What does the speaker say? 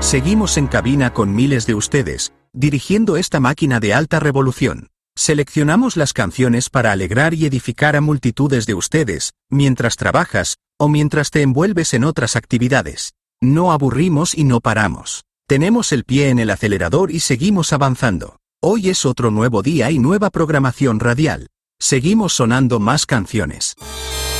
Seguimos en cabina con miles de ustedes, dirigiendo esta máquina de alta revolución. Seleccionamos las canciones para alegrar y edificar a multitudes de ustedes, mientras trabajas, o mientras te envuelves en otras actividades. No aburrimos y no paramos. Tenemos el pie en el acelerador y seguimos avanzando. Hoy es otro nuevo día y nueva programación radial. Seguimos sonando más canciones.